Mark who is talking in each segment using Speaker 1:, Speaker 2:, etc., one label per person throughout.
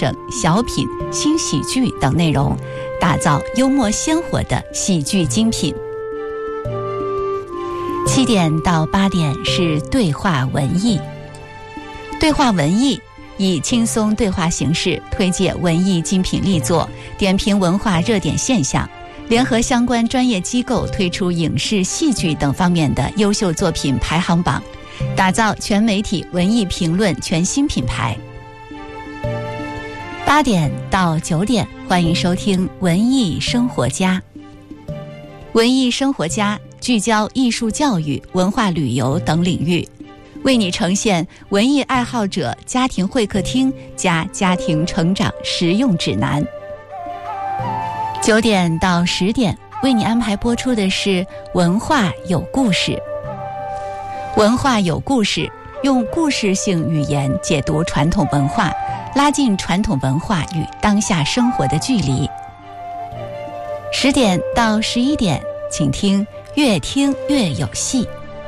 Speaker 1: 声、小品、新喜剧等内容，打造幽默鲜活的喜剧精品。7点到8点是对话文艺。对话文艺以轻松对话形式推介文艺精品力作，点评文化热点现象，联合相关专业机构推出影视、戏剧等方面的优秀作品排行榜，打造全媒体文艺评论全新品牌。8点到9点，欢迎收听文艺生活家。文艺生活家聚焦艺术教育、文化旅游等领域，为你呈现文艺爱好者家庭会客厅加家庭成长实用指南。9点到10点，为你安排播出的是文化有故事。文化有故事，用故事性语言解读传统文化，拉近传统文化与当下生活的距离。10点到11点，请听越听越有戏。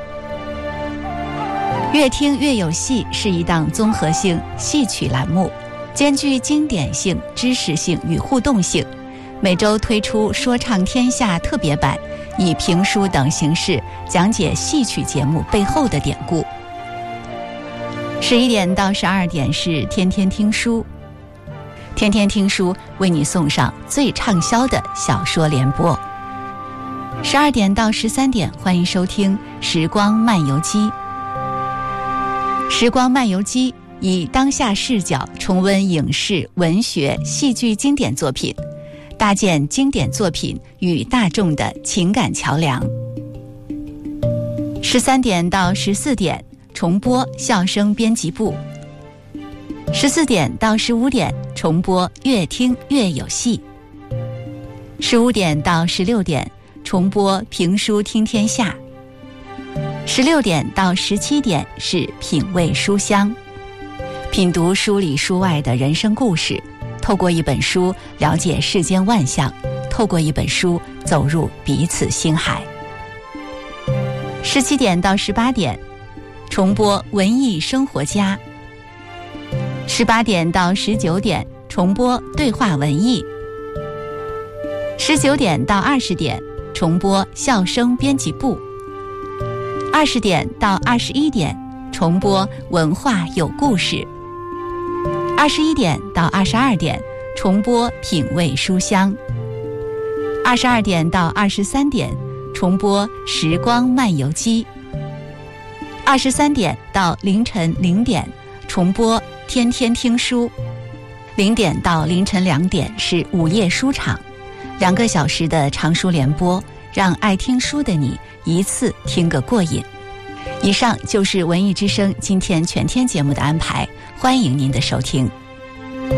Speaker 1: 越听越有戏是一档综合性戏曲栏目，兼具经典性、知识性与互动性，每周推出说唱天下特别版，以评书等形式讲解戏曲节目背后的典故。11点到12点是天天听书。天天听书为你送上最畅销的小说联播。12点到13点，欢迎收听时光漫游记。时光漫游记以当下视角重温影视、文学、戏剧经典作品，搭建经典作品与大众的情感桥梁。13点到14点重播笑声编辑部。14点到15点重播越听越有戏。15点到16点重播评书听天下。16点到17点是品味书香，品读书里书外的人生故事，透过一本书了解世间万象，透过一本书走入彼此心海。17点到18点重播文艺生活家。18点到19点重播对话文艺。19点到20点重播笑声编辑部。20点到21点重播文化有故事。21点到22点重播品味书香。22点到23点重播时光漫游记。23点到凌晨0点重播天天听书。0点到凌晨2点是午夜书场，2个小时的长书联播，让爱听书的你一次听个过瘾。以上就是文艺之声今天全天节目的安排，欢迎您的收听。